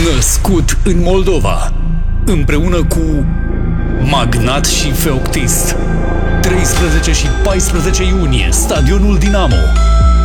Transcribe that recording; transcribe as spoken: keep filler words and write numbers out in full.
Născut în Moldova, împreună cu Magnat și Feoctist. treisprezece și paisprezece iunie, Stadionul Dinamo.